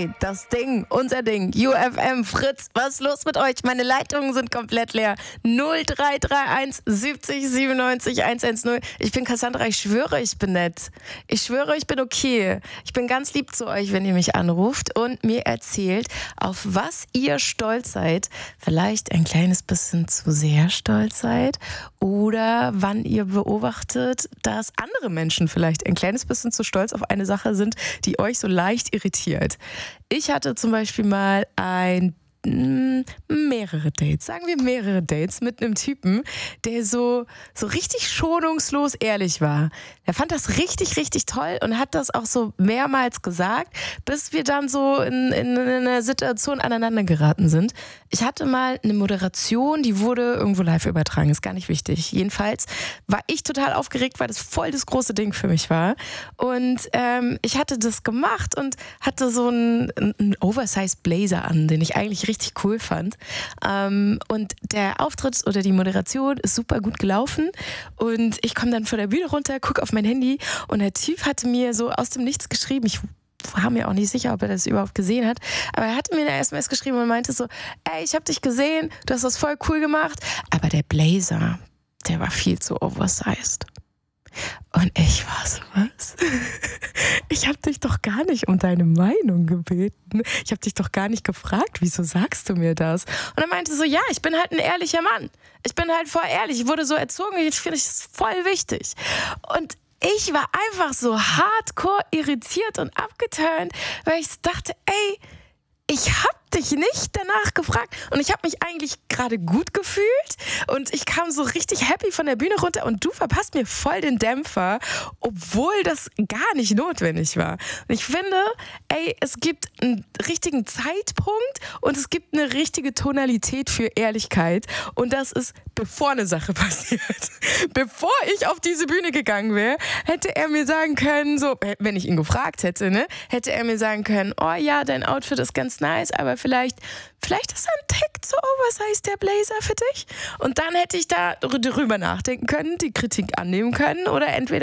Ey, das Ding, unser Ding, UFM, Fritz, was ist los mit euch? Meine Leitungen sind komplett leer. 0331 70 97 110. Ich bin Cassandra, ich schwöre, ich bin nett. Ich schwöre, ich bin okay. Ich bin ganz lieb zu euch, wenn ihr mich anruft und mir erzählt, auf was ihr stolz seid. Vielleicht ein kleines bisschen zu sehr stolz seid oder wann ihr beobachtet, dass andere Menschen vielleicht ein kleines bisschen zu stolz auf eine Sache sind, die euch so leicht irritiert. Ich hatte zum Beispiel mal mehrere Dates mit einem Typen, der so richtig schonungslos ehrlich war. Er fand das richtig, richtig toll und hat das auch so mehrmals gesagt, bis wir dann so in einer Situation aneinander geraten sind. Ich hatte mal eine Moderation, die wurde irgendwo live übertragen, ist gar nicht wichtig. Jedenfalls war ich total aufgeregt, weil das voll das große Ding für mich war. Und ich hatte das gemacht und hatte so einen Oversized Blazer an, den ich eigentlich richtig cool fand. Und der Auftritt oder die Moderation ist super gut gelaufen und ich komme dann von der Bühne runter, gucke auf mein Handy und der Typ hatte mir so aus dem Nichts geschrieben. Ich war mir auch nicht sicher, ob er das überhaupt gesehen hat, aber er hatte mir eine SMS geschrieben und meinte so, ey, ich habe dich gesehen, du hast das voll cool gemacht, aber der Blazer, der war viel zu oversized. Und ich war so, was? Ich habe dich doch gar nicht um deine Meinung gebeten. Ich habe dich doch gar nicht gefragt, wieso sagst du mir das? Und er meinte so, ja, ich bin halt ein ehrlicher Mann. Ich bin halt voll ehrlich. Ich wurde so erzogen, jetzt finde ich das voll wichtig. Und ich war einfach so hardcore irritiert und abgeturnt, weil ich dachte, ey, ich habe dich nicht danach gefragt und ich habe mich eigentlich gerade gut gefühlt und ich kam so richtig happy von der Bühne runter und du verpasst mir voll den Dämpfer, obwohl das gar nicht notwendig war. Und ich finde, ey, es gibt einen richtigen Zeitpunkt und es gibt eine richtige Tonalität für Ehrlichkeit und das ist, bevor eine Sache passiert. Bevor ich auf diese Bühne gegangen wäre, hätte er mir sagen können, so, wenn ich ihn gefragt hätte, ne, hätte er mir sagen können, oh ja, dein Outfit ist ganz nice, aber vielleicht ist ein Tick zu oversized der Blazer für dich. Und dann hätte ich da drüber nachdenken können, die Kritik annehmen können oder entweder